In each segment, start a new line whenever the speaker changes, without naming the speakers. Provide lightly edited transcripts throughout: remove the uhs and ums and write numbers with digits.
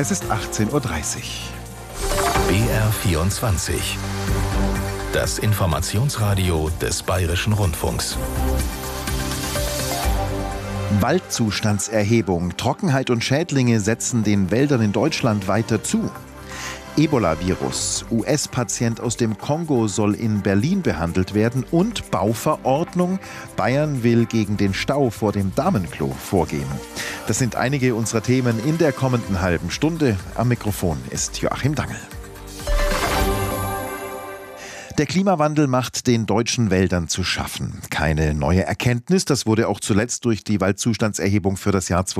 Es ist 18:30 Uhr.
BR24. Das Informationsradio des Bayerischen Rundfunks.
Waldzustandserhebung, Trockenheit und Schädlinge setzen den Wäldern in Deutschland weiter zu. Ebola-Virus, US-Patient aus dem Kongo soll in Berlin behandelt werden und Bauverordnung. Bayern will gegen den Stau vor dem Damenklo vorgehen. Das sind einige unserer Themen in der kommenden halben Stunde. Am Mikrofon ist Joachim Dangl. Der Klimawandel macht den deutschen Wäldern zu schaffen. Keine neue Erkenntnis, das wurde auch zuletzt durch die Waldzustandserhebung für das Jahr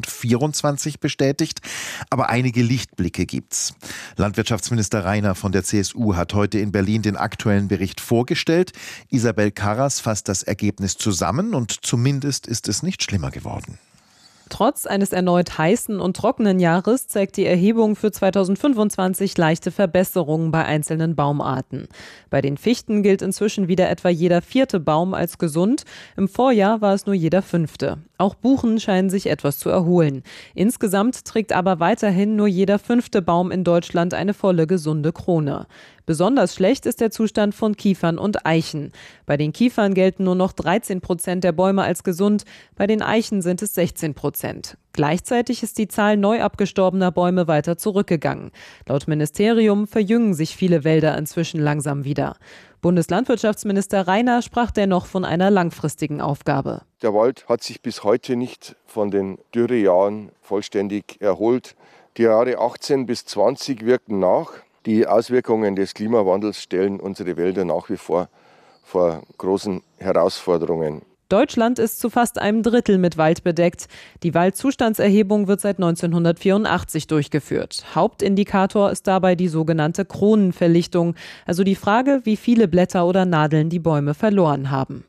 2024 bestätigt. Aber einige Lichtblicke gibt's. Landwirtschaftsminister Rainer von der CSU hat heute in Berlin den aktuellen Bericht vorgestellt. Isabel Karras fasst das Ergebnis zusammen und zumindest ist es nicht schlimmer geworden.
Trotz eines erneut heißen und trockenen Jahres zeigt die Erhebung für 2025 leichte Verbesserungen bei einzelnen Baumarten. Bei den Fichten gilt inzwischen wieder etwa jeder 4. Baum als gesund. Im Vorjahr war es nur jeder 5. Auch Buchen scheinen sich etwas zu erholen. Insgesamt trägt aber weiterhin nur jeder 5. Baum in Deutschland eine volle gesunde Krone. Besonders schlecht ist der Zustand von Kiefern und Eichen. Bei den Kiefern gelten nur noch 13% der Bäume als gesund, bei den Eichen sind es 16%. Gleichzeitig ist die Zahl neu abgestorbener Bäume weiter zurückgegangen. Laut Ministerium verjüngen sich viele Wälder inzwischen langsam wieder. Bundeslandwirtschaftsminister Rainer sprach dennoch von einer langfristigen Aufgabe.
Der Wald hat sich bis heute nicht von den Dürrejahren vollständig erholt. Die Jahre 18 bis 20 wirken nach. Die Auswirkungen des Klimawandels stellen unsere Wälder nach wie vor großen Herausforderungen.
Deutschland ist zu fast einem Drittel mit Wald bedeckt. Die Waldzustandserhebung wird seit 1984 durchgeführt. Hauptindikator ist dabei die sogenannte Kronenverlichtung, also die Frage, wie viele Blätter oder Nadeln die Bäume verloren haben.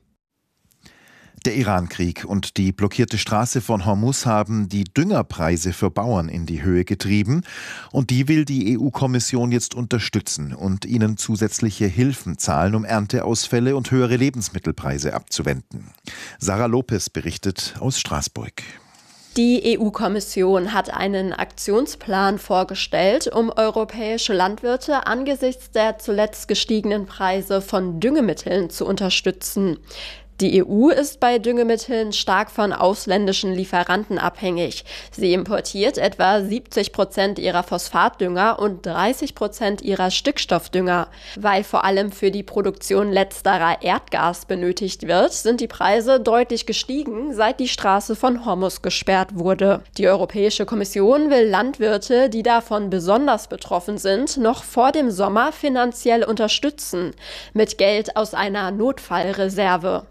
Der Irankrieg und die blockierte Straße von Hormuz haben die Düngerpreise für Bauern in die Höhe getrieben. Und die will die EU-Kommission jetzt unterstützen und ihnen zusätzliche Hilfen zahlen, um Ernteausfälle und höhere Lebensmittelpreise abzuwenden. Sarah Lopez berichtet aus Straßburg.
Die EU-Kommission hat einen Aktionsplan vorgestellt, um europäische Landwirte angesichts der zuletzt gestiegenen Preise von Düngemitteln zu unterstützen. Die EU ist bei Düngemitteln stark von ausländischen Lieferanten abhängig. Sie importiert etwa 70% ihrer Phosphatdünger und 30% ihrer Stickstoffdünger. Weil vor allem für die Produktion letzterer Erdgas benötigt wird, sind die Preise deutlich gestiegen, seit die Straße von Hormuz gesperrt wurde. Die Europäische Kommission will Landwirte, die davon besonders betroffen sind, noch vor dem Sommer finanziell unterstützen, mit Geld aus einer Notfallreserve.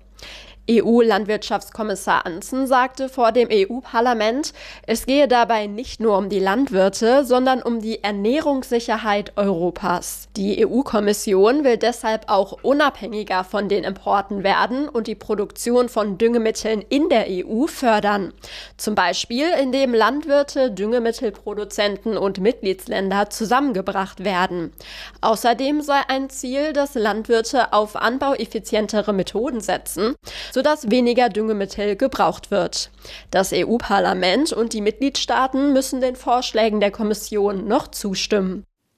EU-Landwirtschaftskommissar Ansson sagte vor dem EU-Parlament, es gehe dabei nicht nur um die Landwirte, sondern um die Ernährungssicherheit Europas. Die EU-Kommission will deshalb auch unabhängiger von den Importen werden und die Produktion von Düngemitteln in der EU fördern. Zum Beispiel, indem Landwirte, Düngemittelproduzenten und Mitgliedsländer zusammengebracht werden. Außerdem sei ein Ziel, dass Landwirte auf anbaueffizientere Methoden setzen, sodass weniger Düngemittel gebraucht wird. Das EU-Parlament und die Mitgliedstaaten müssen den Vorschlägen der Kommission noch zustimmen.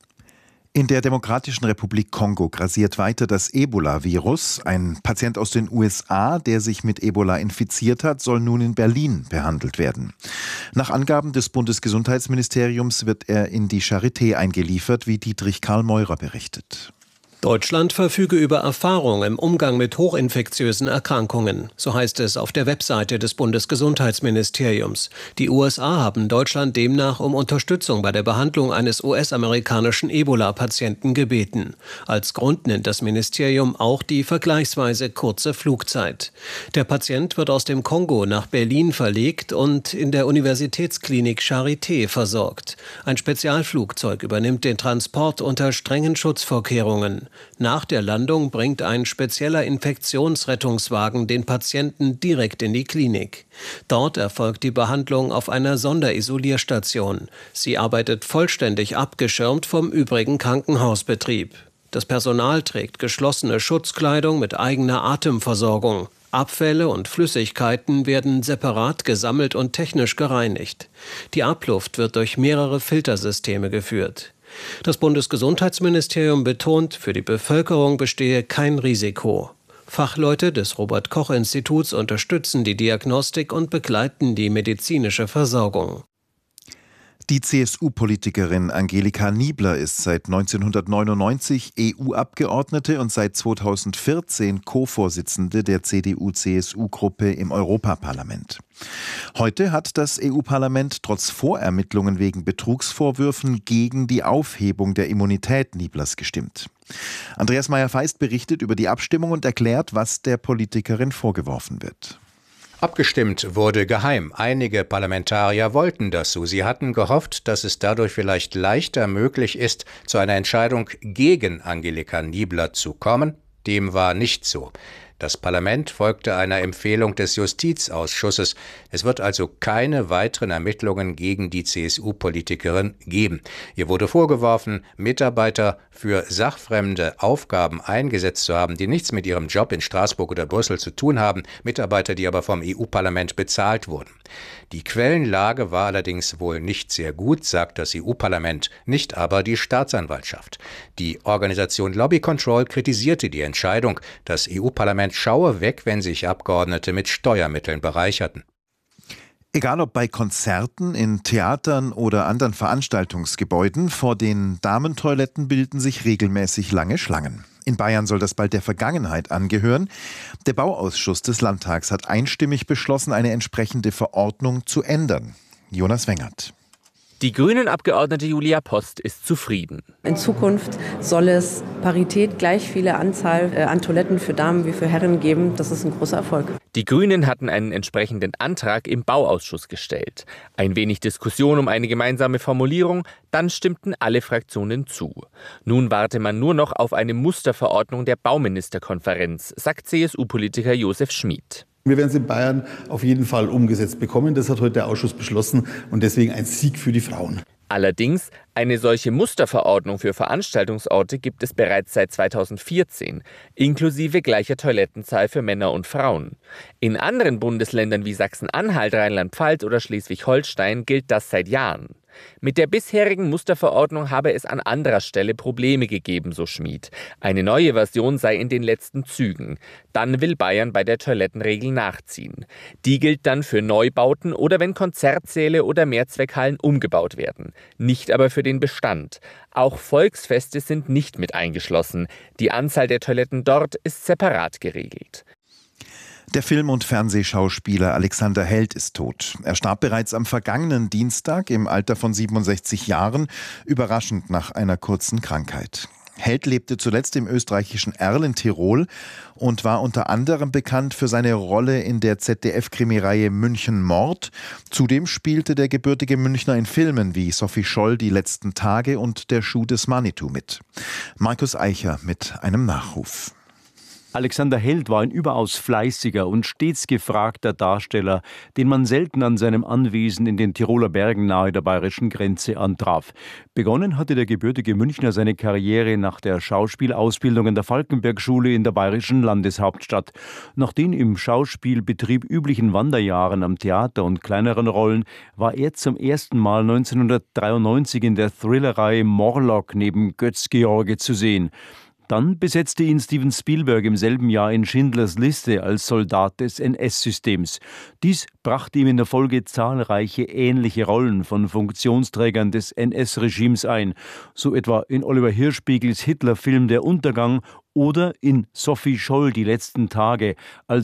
In der Demokratischen Republik Kongo grassiert weiter das Ebola-Virus. Ein Patient aus den USA, der sich mit Ebola infiziert hat, soll nun in Berlin behandelt werden. Nach Angaben des Bundesgesundheitsministeriums wird er in die Charité eingeliefert, wie Dietrich Karl Meurer berichtet.
Deutschland verfüge über Erfahrung im Umgang mit hochinfektiösen Erkrankungen, so heißt es auf der Webseite des Bundesgesundheitsministeriums. Die USA haben Deutschland demnach um Unterstützung bei der Behandlung eines US-amerikanischen Ebola-Patienten gebeten. Als Grund nennt das Ministerium auch die vergleichsweise kurze Flugzeit. Der Patient wird aus dem Kongo nach Berlin verlegt und in der Universitätsklinik Charité versorgt. Ein Spezialflugzeug übernimmt den Transport unter strengen Schutzvorkehrungen. Nach der Landung bringt ein spezieller Infektionsrettungswagen den Patienten direkt in die Klinik. Dort erfolgt die Behandlung auf einer Sonderisolierstation. Sie arbeitet vollständig abgeschirmt vom übrigen Krankenhausbetrieb. Das Personal trägt geschlossene Schutzkleidung mit eigener Atemversorgung. Abfälle und Flüssigkeiten werden separat gesammelt und technisch gereinigt. Die Abluft wird durch mehrere Filtersysteme geführt. Das Bundesgesundheitsministerium betont, für die Bevölkerung bestehe kein Risiko. Fachleute des Robert-Koch-Instituts unterstützen die Diagnostik und begleiten die medizinische Versorgung.
Die CSU-Politikerin Angelika Niebler ist seit 1999 EU-Abgeordnete und seit 2014 Co-Vorsitzende der CDU-CSU-Gruppe im Europaparlament. Heute hat das EU-Parlament trotz Vorermittlungen wegen Betrugsvorwürfen gegen die Aufhebung der Immunität Nieblers gestimmt. Andreas Meyer-Feist berichtet über die Abstimmung und erklärt, was der Politikerin vorgeworfen wird.
Abgestimmt wurde geheim. Einige Parlamentarier wollten das so. Sie hatten gehofft, dass es dadurch vielleicht leichter möglich ist, zu einer Entscheidung gegen Angelika Niebler zu kommen. Dem war nicht so. Das Parlament folgte einer Empfehlung des Justizausschusses. Es wird also keine weiteren Ermittlungen gegen die CSU-Politikerin geben. Ihr wurde vorgeworfen, Mitarbeiter für sachfremde Aufgaben eingesetzt zu haben, die nichts mit ihrem Job in Straßburg oder Brüssel zu tun haben, Mitarbeiter, die aber vom EU-Parlament bezahlt wurden. Die Quellenlage war allerdings wohl nicht sehr gut, sagt das EU-Parlament, nicht aber die Staatsanwaltschaft. Die Organisation Lobby Control kritisierte die Entscheidung, das EU-Parlament schaue weg, wenn sich Abgeordnete mit Steuermitteln bereicherten.
Egal ob bei Konzerten, in Theatern oder anderen Veranstaltungsgebäuden, vor den Damentoiletten bilden sich regelmäßig lange Schlangen. In Bayern soll das bald der Vergangenheit angehören. Der Bauausschuss des Landtags hat einstimmig beschlossen, eine entsprechende Verordnung zu ändern. Jonas Wengert.
Die Grünen-Abgeordnete Julia Post ist zufrieden.
In Zukunft soll es Parität, gleich viele Anzahl an Toiletten für Damen wie für Herren geben. Das ist ein großer Erfolg.
Die Grünen hatten einen entsprechenden Antrag im Bauausschuss gestellt. Ein wenig Diskussion um eine gemeinsame Formulierung, dann stimmten alle Fraktionen zu. Nun warte man nur noch auf eine Musterverordnung der Bauministerkonferenz, sagt CSU-Politiker Josef Schmid.
Wir werden es in Bayern auf jeden Fall umgesetzt bekommen. Das hat heute der Ausschuss beschlossen und deswegen ein Sieg für die Frauen.
Allerdings, eine solche Musterverordnung für Veranstaltungsorte gibt es bereits seit 2014, inklusive gleicher Toilettenzahl für Männer und Frauen. In anderen Bundesländern wie Sachsen-Anhalt, Rheinland-Pfalz oder Schleswig-Holstein gilt das seit Jahren. Mit der bisherigen Musterverordnung habe es an anderer Stelle Probleme gegeben, so Schmid. Eine neue Version sei in den letzten Zügen. Dann will Bayern bei der Toilettenregel nachziehen. Die gilt dann für Neubauten oder wenn Konzertsäle oder Mehrzweckhallen umgebaut werden. Nicht aber für den Bestand. Auch Volksfeste sind nicht mit eingeschlossen. Die Anzahl der Toiletten dort ist separat geregelt.
Der Film- und Fernsehschauspieler Alexander Held ist tot. Er starb bereits am vergangenen Dienstag im Alter von 67 Jahren, überraschend nach einer kurzen Krankheit. Held lebte zuletzt im österreichischen Erl in Tirol und war unter anderem bekannt für seine Rolle in der ZDF-Krimireihe München Mord. Zudem spielte der gebürtige Münchner in Filmen wie Sophie Scholl, Die letzten Tage und Der Schuh des Manitou mit. Markus Eicher mit einem Nachruf.
Alexander Held war ein überaus fleißiger und stets gefragter Darsteller, den man selten an seinem Anwesen in den Tiroler Bergen nahe der bayerischen Grenze antraf. Begonnen hatte der gebürtige Münchner seine Karriere nach der Schauspielausbildung an der Falkenberg-Schule in der bayerischen Landeshauptstadt. Nach den im Schauspielbetrieb üblichen Wanderjahren am Theater und kleineren Rollen war er zum ersten Mal 1993 in der Thrillerreihe Morlock neben Götz George zu sehen. Dann besetzte ihn Steven Spielberg im selben Jahr in Schindlers Liste als Soldat des NS-Systems. Dies brachte ihm in der Folge zahlreiche ähnliche Rollen von Funktionsträgern des NS-Regimes ein, so etwa in Oliver Hirschbiegels Hitler-Film Der Untergang oder in Sophie Scholl Die letzten Tage als